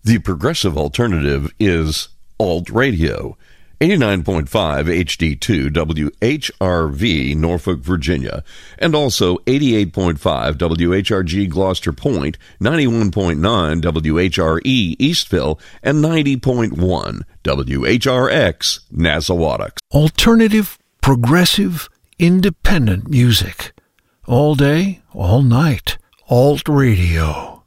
The progressive alternative is Alt Radio. 89.5 HD2 WHRV, Norfolk, Virginia, and also 88.5 WHRG, Gloucester Point, 91.9 WHRE, Eastville, and 90.1 WHRX, Nassawadox. Alternative, progressive, independent music. All day, all night. Alt Radio.